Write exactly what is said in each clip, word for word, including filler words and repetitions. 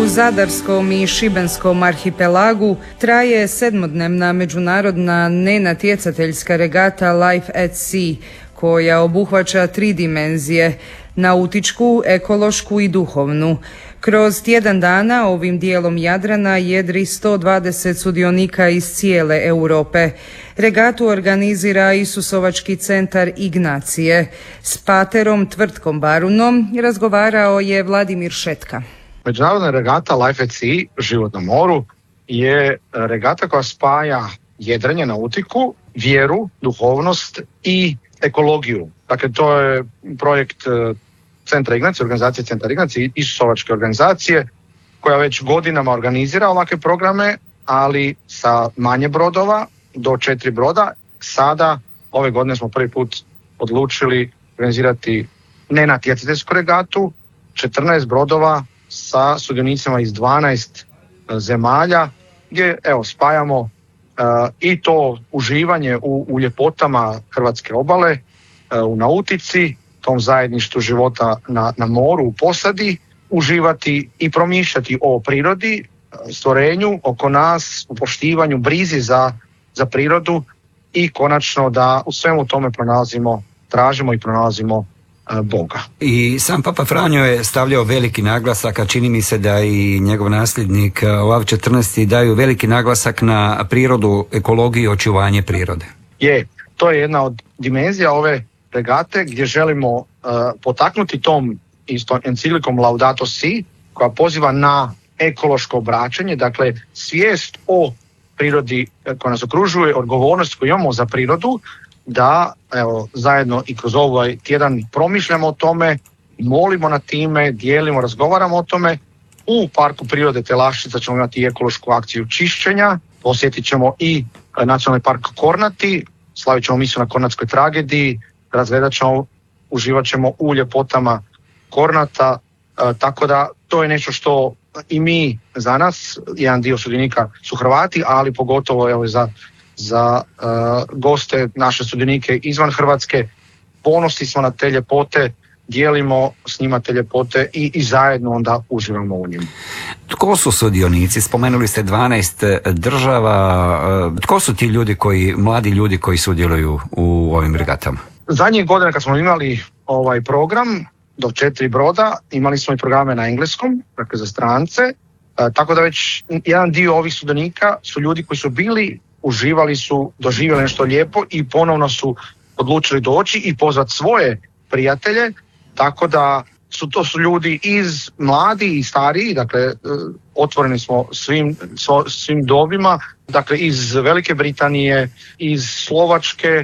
Zadarskom i Šibenskom arhipelagu traje sedmodnevna međunarodna nenatjecateljska regata Life at Sea, koja obuhvaća tri dimenzije: nautičku, ekološku i duhovnu. Kroz tjedan dana ovim dijelom Jadrana jedri sto dvadeset sudionika iz cijele Europe. Regatu organizira Isusovački centar Ignacije. S paterom Tvrtkom Barunom razgovarao je Vladimir Šetka. Međunarodna regata Life at Sea, život na moru, je regata koja spaja jedrenje, nautiku, vjeru, duhovnost i ekologiju. Dakle, to je projekt Centra Ignacije, organizacije Centra Ignacije, Isusovačke organizacije, koja već godinama organizira ovakve programe, ali sa manje brodova, do četiri broda. Sada, ove godine smo prvi put odlučili organizirati nenatjecateljsku regatu, četrnaest brodova sa sudionicima iz dvanaest zemalja, gdje evo spajamo uh, i to uživanje u, u ljepotama hrvatske obale, uh, u nautici, tom zajedništvu života na, na moru, u posadi, uživati i promišljati o prirodi, stvorenju oko nas, u poštivanju, brizi za, za prirodu i konačno da u svemu tome pronalazimo, tražimo i pronalazimo Boga. I sam Papa Franjo je stavljao veliki naglasak, a čini mi se da i njegov nasljednik Lav četrnaesti daju veliki naglasak na prirodu, ekologiju i očuvanje prirode. Je, to je jedna od dimenzija ove regate gdje želimo uh, potaknuti tom isto enciklikom Laudato Si, koja poziva na ekološko obraćanje, dakle svijest o prirodi koja nas okružuje, odgovornost koju imamo za prirodu, da evo, zajedno i kroz ovaj tjedan promišljamo o tome, molimo na time, dijelimo, razgovaramo o tome. U Parku prirode Telaščica ćemo imati ekološku akciju čišćenja, posjetit ćemo i Nacionalni park Kornati, slavit ćemo misiju na Kornatskoj tragediji, razgledat ćemo, uživat ćemo u ljepotama Kornata, e, tako da to je nešto što i mi za nas, jedan dio sudionika su Hrvati, ali pogotovo evo, za za uh, goste, naše sudionike izvan Hrvatske. Ponosni smo na te ljepote, dijelimo s njima te ljepote i, i zajedno onda uživamo u njima. Tko su sudionici? Spomenuli ste dvanaest država. Tko su ti ljudi koji, mladi ljudi koji sudjeluju u ovim regatama? Zadnjih godina kad smo imali ovaj program do četiri broda, imali smo i programe na engleskom, dakle za strance, uh, tako da već jedan dio ovih sudionika su ljudi koji su bili, uživali su, doživjeli nešto lijepo i ponovno su odlučili doći i pozvati svoje prijatelje, tako da su to su ljudi iz mladi i stariji, dakle otvoreni smo svim, svim dobima, dakle iz Velike Britanije, iz Slovačke,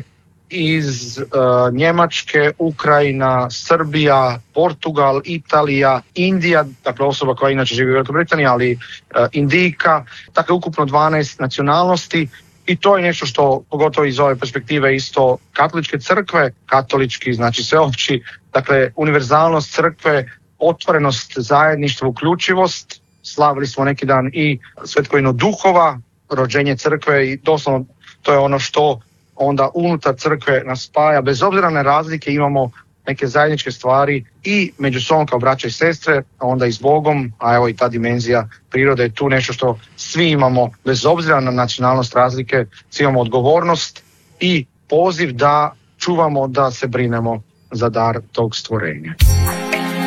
iz uh, Njemačke, Ukrajina, Srbija, Portugal, Italija, Indija, dakle osoba koja inače živi u Velikoj Britaniji, ali uh, Indijka, dakle ukupno dvanaest nacionalnosti. I to je nešto što, pogotovo iz ove perspektive isto katoličke crkve, katolički znači sveopći, dakle univerzalnost crkve, otvorenost, zajedništvo, uključivost. Slavili smo neki dan i Svetkovinu duhova, rođenje crkve i doslovno to je ono što onda unutar crkve nas spaja, bez obzira na razlike imamo neke zajedničke stvari i među sobom kao braća i sestre, a onda i s Bogom, a evo i ta dimenzija prirode je tu nešto što svi imamo, bez obzira na nacionalnost razlike, svi imamo odgovornost i poziv da čuvamo, da se brinemo za dar tog stvorenja.